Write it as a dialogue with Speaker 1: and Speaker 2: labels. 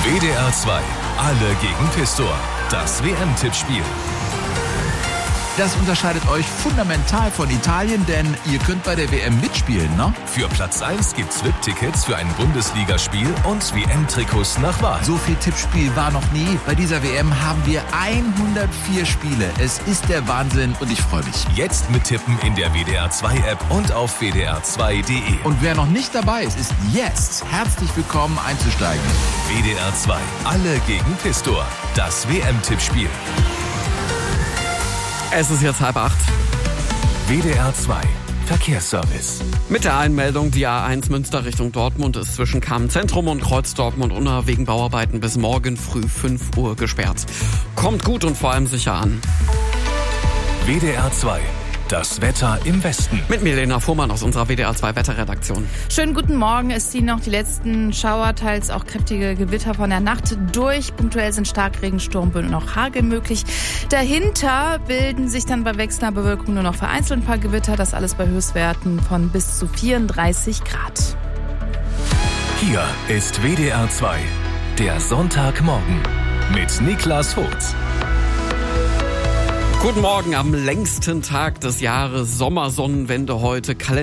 Speaker 1: WDR 2, alle gegen Pistor. Das WM-Tippspiel.
Speaker 2: Das unterscheidet euch fundamental von Italien, denn ihr könnt bei der WM mitspielen, ne?
Speaker 1: Für Platz 1 gibt's VIP-Tickets für ein Bundesligaspiel und WM-Trikots nach Wahl.
Speaker 2: So viel Tippspiel war noch nie. Bei dieser WM haben wir 104 Spiele. Es ist der Wahnsinn und ich freue mich.
Speaker 1: Jetzt mittippen in der WDR 2 App und auf wdr2.de.
Speaker 2: Und wer noch nicht dabei ist, ist jetzt herzlich willkommen einzusteigen.
Speaker 1: WDR 2, alle gegen Pistor. Das WM-Tippspiel.
Speaker 3: Es ist jetzt 7:30.
Speaker 1: WDR 2, Verkehrsservice.
Speaker 3: Mit der Einmeldung, die A1 Münster Richtung Dortmund ist zwischen Kammzentrum und Kreuz Dortmund-Unna wegen Bauarbeiten bis morgen früh 5 Uhr gesperrt. Kommt gut und vor allem sicher an.
Speaker 1: WDR 2, das Wetter im Westen.
Speaker 3: Mit Milena Fuhrmann aus unserer WDR 2 Wetterredaktion.
Speaker 4: Schönen guten Morgen. Es ziehen noch die letzten Schauer, teils auch kräftige Gewitter von der Nacht durch. Punktuell sind Starkregen, Sturmböen und auch Hagel möglich. Dahinter bilden sich dann bei wechselnder Bewölkung nur noch vereinzelt ein paar Gewitter. Das alles bei Höchstwerten von bis zu 34 Grad.
Speaker 1: Hier ist WDR 2, der Sonntagmorgen mit Niklas Holz.
Speaker 3: Guten Morgen am längsten Tag des Jahres, Sommersonnenwende heute,